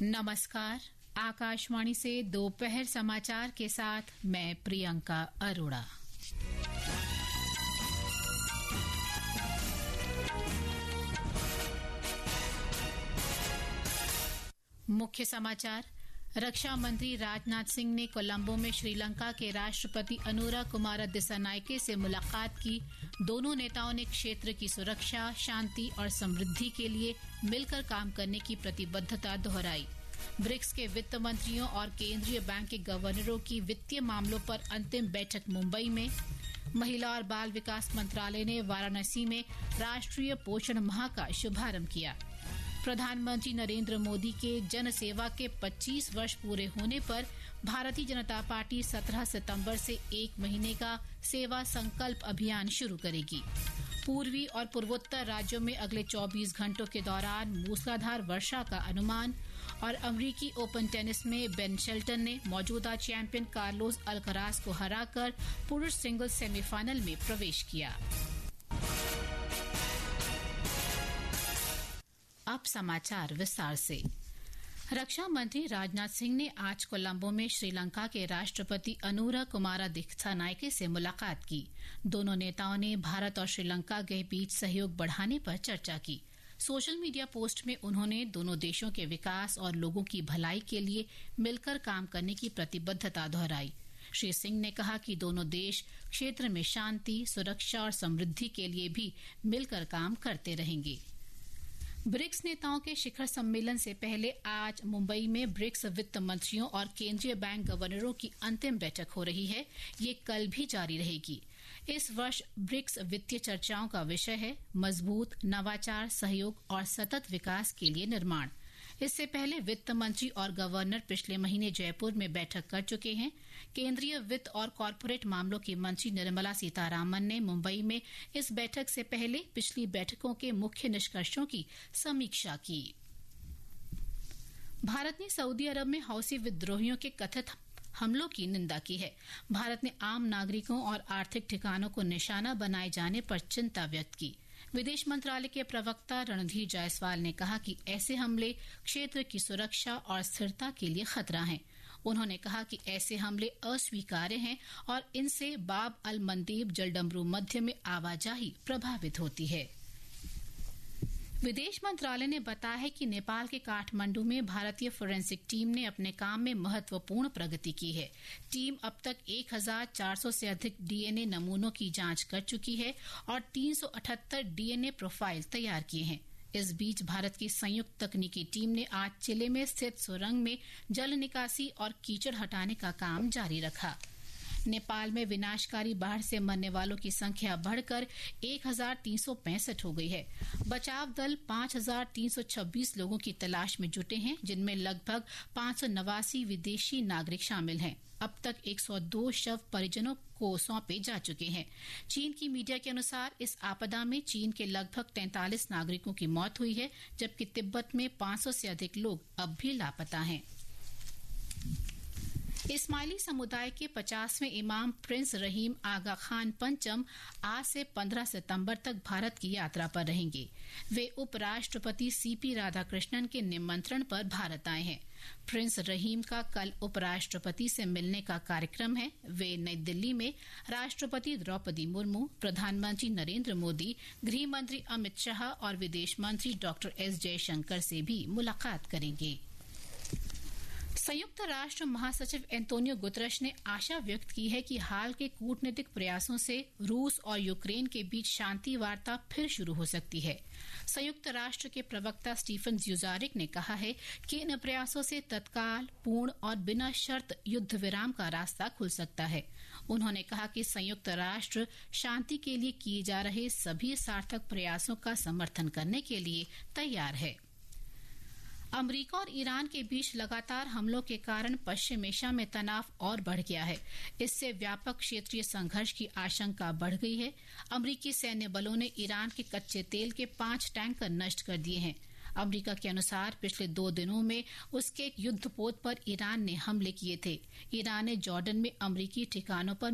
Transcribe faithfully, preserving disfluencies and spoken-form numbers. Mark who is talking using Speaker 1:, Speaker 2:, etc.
Speaker 1: नमस्कार। आकाशवाणी से दोपहर समाचार के साथ मैं प्रियंका अरोड़ा। मुख्य समाचार। रक्षा मंत्री राजनाथ सिंह ने कोलंबो में श्रीलंका के राष्ट्रपति अनुरा कुमारा दिसानायके से मुलाकात की। दोनों नेताओं ने क्षेत्र की सुरक्षा, शांति और समृद्धि के लिए मिलकर काम करने की प्रतिबद्धता दोहराई। ब्रिक्स के वित्त मंत्रियों और केंद्रीय बैंक के गवर्नरों की वित्तीय मामलों पर अंतिम बैठक मुंबई में। महिला और बाल विकास मंत्रालय ने वाराणसी में राष्ट्रीय पोषण माह का शुभारंभ किया। प्रधानमंत्री नरेंद्र मोदी के जन सेवा के पच्चीस वर्ष पूरे होने पर भारतीय जनता पार्टी सत्रह सितंबर से एक महीने का सेवा संकल्प अभियान शुरू करेगी। पूर्वी और पूर्वोत्तर राज्यों में अगले चौबीस घंटों के दौरान मूसलाधार वर्षा का अनुमान। और अमेरिकी ओपन टेनिस में बेन शेल्टन ने मौजूदा चैंपियन कार्लोस अल्कराज को हराकर पुरुष सिंगल्स सेमीफाइनल में प्रवेश किया। अब समाचार विस्तार से। रक्षा मंत्री राजनाथ सिंह ने आज कोलंबो में श्रीलंका के राष्ट्रपति अनुरा कुमारा दिसानायके से मुलाकात की। दोनों नेताओं ने भारत और श्रीलंका के बीच सहयोग बढ़ाने पर चर्चा की। सोशल मीडिया पोस्ट में उन्होंने दोनों देशों के विकास और लोगों की भलाई के लिए मिलकर काम करने की प्रतिबद्धता दोहराई। श्री सिंह ने कहा कि दोनों देश क्षेत्र में शांति, सुरक्षा और समृद्धि के लिए भी मिलकर काम करते रहेंगे। ब्रिक्स नेताओं के शिखर सम्मेलन से पहले आज मुंबई में ब्रिक्स वित्त मंत्रियों और केंद्रीय बैंक गवर्नरों की अंतिम बैठक हो रही है। ये कल भी जारी रहेगी। इस वर्ष ब्रिक्स वित्तीय चर्चाओं का विषय है मजबूत नवाचार, सहयोग और सतत विकास के लिए निर्माण। इससे पहले वित्त मंत्री और गवर्नर पिछले महीने जयपुर में बैठक कर चुके हैं। केंद्रीय वित्त और कॉरपोरेट मामलों की मंत्री निर्मला सीतारामन ने मुंबई में इस बैठक से पहले पिछली बैठकों के मुख्य निष्कर्षों की समीक्षा की। भारत ने सऊदी अरब में हौसी विद्रोहियों के कथित हमलों की निंदा की है। भारत ने आम नागरिकों और आर्थिक ठिकानों को निशाना बनाए जाने पर चिंता व्यक्त की। विदेश मंत्रालय के प्रवक्ता रणधीर जायसवाल ने कहा कि ऐसे हमले क्षेत्र की सुरक्षा और स्थिरता के लिए खतरा हैं। उन्होंने कहा कि ऐसे हमले अस्वीकार्य हैं और इनसे बाब अल मंदेब जलडमरू मध्य में आवाजाही प्रभावित होती है। विदेश मंत्रालय ने बताया है कि नेपाल के काठमांडू में भारतीय फोरेंसिक टीम ने अपने काम में महत्वपूर्ण प्रगति की है। टीम अब तक एक हज़ार चार सौ से अधिक डीएनए नमूनों की जांच कर चुकी है और तीन सौ अठहत्तर डीएनए प्रोफाइल तैयार किए हैं। इस बीच भारत की संयुक्त तकनीकी टीम ने आज चिले में स्थित सुरंग में जल निकासी और कीचड़ हटाने का काम जारी रखा। नेपाल में विनाशकारी बाढ़ से मरने वालों की संख्या बढ़कर एक हजार तीन सौ पैंसठ हो गई है। बचाव दल पांच हजार तीन सौ छब्बीस लोगों की तलाश में जुटे हैं, जिनमें लगभग पांच सौ नवासी विदेशी नागरिक शामिल हैं। अब तक एक सौ दो शव परिजनों को सौंपे जा चुके हैं। चीन की मीडिया के अनुसार इस आपदा में चीन के लगभग तैंतालीस नागरिकों की मौत हुई है, जबकि तिब्बत में पांच सौ से अधिक लोग अब भी लापता हैं। इस्माइली समुदाय के पचासवें इमाम प्रिंस रहीम आगा खान पंचम आज से पंद्रह सितंबर तक भारत की यात्रा पर रहेंगे। वे उपराष्ट्रपति सीपी राधाकृष्णन के निमंत्रण पर भारत आए हैं। प्रिंस रहीम का कल उपराष्ट्रपति से मिलने का कार्यक्रम है। वे नई दिल्ली में राष्ट्रपति द्रौपदी मुर्मू, प्रधानमंत्री नरेंद्र मोदी, गृह मंत्री अमित शाह और विदेश मंत्री डॉक्टर एस जयशंकर से भी मुलाकात करेंगे। संयुक्त राष्ट्र महासचिव एंटोनियो गुतरश ने आशा व्यक्त की है कि हाल के कूटनीतिक प्रयासों से रूस और यूक्रेन के बीच शांति वार्ता फिर शुरू हो सकती है। संयुक्त राष्ट्र के प्रवक्ता स्टीफन ड्यूजारिक ने कहा है कि इन प्रयासों से तत्काल, पूर्ण और बिना शर्त युद्ध विराम का रास्ता खुल सकता है। उन्होंने कहा कि संयुक्त राष्ट्र शांति के लिए किए जा रहे सभी सार्थक प्रयासों का समर्थन करने के लिए तैयार है। अमेरिका और ईरान के बीच लगातार हमलों के कारण पश्चिम एशिया में तनाव और बढ़ गया है। इससे व्यापक क्षेत्रीय संघर्ष की आशंका बढ़ गई है। अमेरिकी सैन्य बलों ने ईरान के कच्चे तेल के पांच टैंकर नष्ट कर दिए हैं। अमेरिका के अनुसार पिछले दो दिनों में उसके एक युद्धपोत पर ईरान ने हमले किए थे। ईरान ने जॉर्डन में अमेरिकी ठिकानों पर